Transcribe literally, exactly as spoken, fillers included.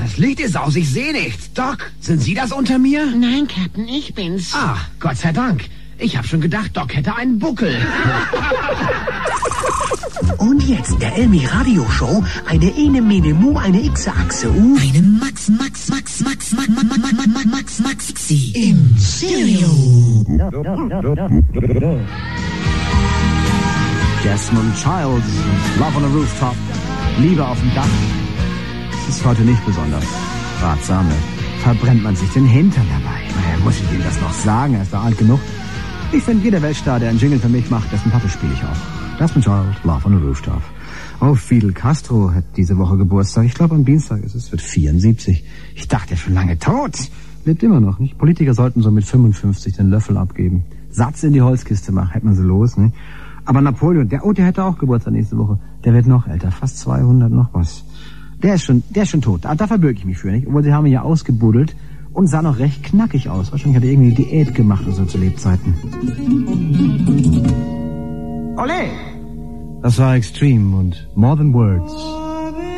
Das Licht ist aus, ich sehe nichts. Doc, sind Sie das unter mir? Nein, Captain, ich bin's. Ah, Gott sei Dank. Ich habe schon gedacht, Doc hätte einen Buckel. Und jetzt der Elmi Radio Show. Eine Ene Mene Mu, eine X-Achse U. Eine Max, Max, Max, Max, Max, Max, Max, Max, Max, Max, Maxi im Stereo. Desmond Childs, Love on a Rooftop, Liebe auf dem Dach. Das ist heute nicht besonders ratsam. Verbrennt man sich den Hintern dabei. Naja, muss ich ihm das noch sagen? Er ist da alt genug. Ich finde, jeder Weltstar, der einen Jingle für mich macht, dessen Pappe spiele ich auch. Desmond Child, Love on a Rooftop. Oh, Fidel Castro hat diese Woche Geburtstag. Ich glaube, am Dienstag ist es, wird vierundsiebzig. Ich dachte, er ist schon lange tot. Lebt immer noch, nicht? Politiker sollten so mit fünfundfünfzig den Löffel abgeben. Satz in die Holzkiste machen, hätte man sie los, nicht? Aber Napoleon, der, oh, der hätte auch Geburtstag nächste Woche. Der wird noch älter, fast zweihundert noch was. Der ist schon, der ist schon tot. Da, da verbürge ich mich für, nicht? Obwohl, sie haben ihn ja ausgebuddelt und sah noch recht knackig aus. Wahrscheinlich hat er irgendwie Diät gemacht oder so zu Lebzeiten. Olé! Das war Extreme und More Than Words.